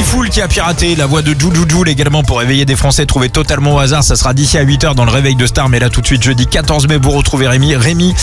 Diffoul qui a piraté la voix de Jujujul également pour réveiller des Français trouvés totalement au hasard. Ça sera d'ici à 8h dans le réveil de Star. Mais là tout de suite jeudi 14 mai vous retrouvez Rémi,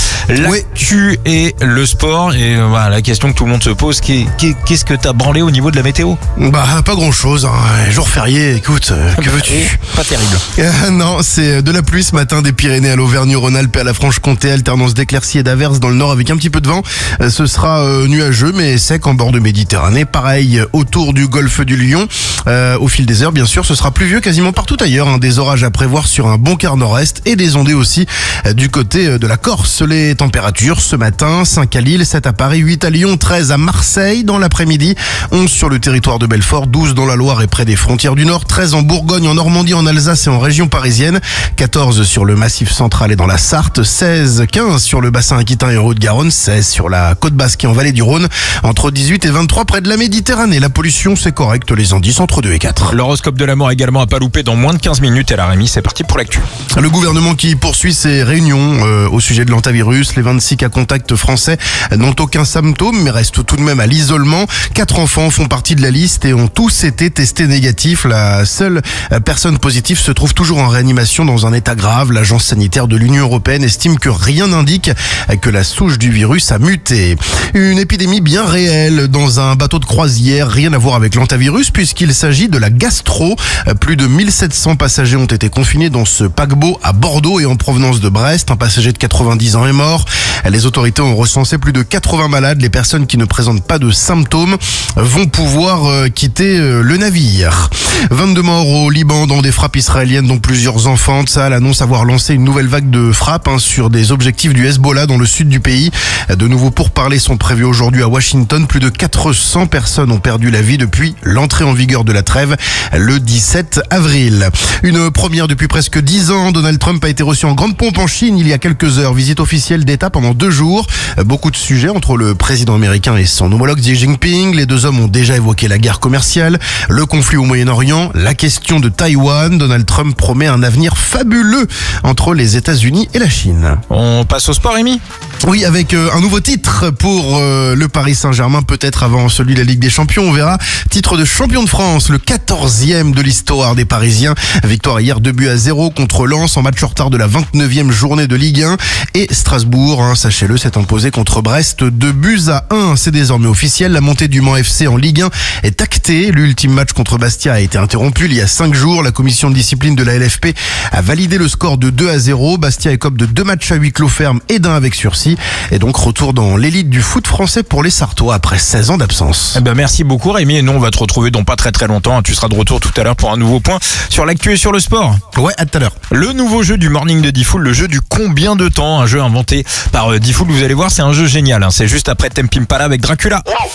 l'actu et le sport. Et voilà, la question que tout le monde se pose, qu'est-ce que t'as branlé au niveau de la météo? Bah pas grand chose, jour férié, écoute, que veux-tu? Pas terrible. Non, c'est de la pluie ce matin des Pyrénées à l'Auvergne-Rhône-Alpes et à la Franche-Comté, alternance d'éclaircies et d'averses dans le nord avec un petit peu de vent. Ce sera nuageux mais sec en bord de Méditerranée, pareil autour du golfe du Lion. Au fil des heures bien sûr, ce sera pluvieux quasiment partout ailleurs, des orages à prévoir sur un bon quart nord-est et des ondées aussi du côté de la Corse. Les températures ce matin, 5 à Lille, 7 à Paris, 8 à Lyon, 13 à Marseille dans l'après-midi, 11 sur le territoire de Belfort, 12 dans la Loire et près des frontières du Nord, 13 en Bourgogne, en Normandie, en Alsace et en région parisienne, 14 sur le Massif central et dans la Sarthe, 16, 15 sur le bassin aquitain et Haut-de-Garonne, 16 sur la côte basque et en vallée du Rhône, entre 18 et 23 près de la Méditerranée. La pollution c'est correct, les indices entre 2 et 4. L'horoscope de l'amour également à pas louper dans moins de 15 minutes. Et la Rémi, c'est parti pour l'actu. Le gouvernement qui poursuit ses réunions au sujet de l'hantavirus. Les 26 cas contacts français n'ont aucun symptôme mais restent tout de même à l'isolement. 4 enfants font partie de la liste et ont tous été testés négatifs. La seule personne positive se trouve toujours en réanimation dans un état grave. L'agence sanitaire de l'Union européenne estime que rien n'indique que la souche du virus a muté. Une épidémie bien réelle dans un bateau de croisière, rien à voir avec l'hantavirus puisqu'il s'agit de la gastro. Plus de 1700 passagers ont été confinés dans ce paquebot à Bordeaux et en provenance de Brest. Un passager de 90 ans est mort. Les autorités ont recensé plus de 80 malades. Les personnes qui ne présentent pas de symptômes vont pouvoir quitter le navire. 22 morts au Liban dans des frappes israéliennes dont plusieurs enfants. Tsahal annonce avoir lancé une nouvelle vague de frappes sur des objectifs du Hezbollah dans le sud du pays. De nouveaux pourparlers sont prévus aujourd'hui à Washington. Plus de 400 personnes ont perdu la vie depuis l'entrée en vigueur de la trêve le 17 avril. Une première depuis presque 10 ans. Donald Trump a été reçu en grande pompe en Chine il y a quelques heures. Visite officielle d'État pendant 2 jours. Beaucoup de sujets entre le président américain et son homologue Xi Jinping. Les deux hommes ont déjà évoqué la guerre commerciale, le conflit au Moyen-Orient, la question de Taïwan. Donald Trump promet un avenir fabuleux entre les États-Unis et la Chine. On passe au sport, Rémi? Oui, avec un nouveau titre pour le Paris Saint-Germain, peut-être avant celui de la Ligue des Champions, on verra. Titre de champion de France, le 14e de l'histoire des Parisiens. Victoire hier 2-0 contre Lens en match en retard de la 29e journée de Ligue 1. Et Strasbourg, sachez-le, s'est imposé contre Brest 2-1. C'est désormais officiel, la montée du Mans FC en Ligue 1 est actée. L'ultime match contre Bastia a été interrompu il y a 5 jours. La commission de discipline de la LFP a validé le score de 2-0. Bastia écope de 2 matchs à huis clos ferme et d'1 avec sursis. Et donc retour dans l'élite du foot français pour les Sartois après 16 ans d'absence. Merci beaucoup Rémi, et nous on va te retrouver dans pas très longtemps. Tu seras de retour tout à l'heure pour un nouveau point sur l'actu et sur le sport. Ouais, à tout à l'heure. Le nouveau jeu du morning de Diffoul, le jeu du combien de temps, un jeu inventé par Diffoul, vous allez voir, c'est un jeu génial. C'est juste après Temp Impala avec Dracula.